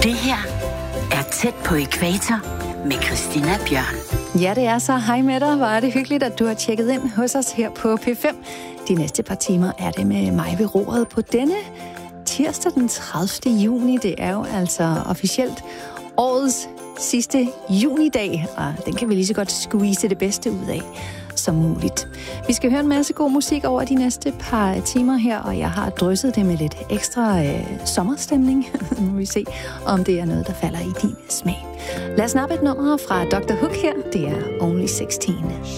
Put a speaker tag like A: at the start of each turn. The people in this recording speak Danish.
A: Det her er Tæt på ækvator med Christina Bjørn.
B: Ja, det er så. Hej med dig. Hvor er det hyggeligt, at du har tjekket ind hos os her på P5. De næste par timer er det med mig ved roret på denne tirsdag den 30. juni. Det er jo altså officielt årets sidste junidag, og den kan vi lige så godt squeeze det bedste ud af som muligt. Vi skal høre en masse god musik over de næste par timer her, og jeg har drysset det med lidt ekstra sommerstemning. Nu må vi se, om det er noget, der falder i din smag. Lad os snappe et nummer fra Dr. Hook her. Det er Only 16.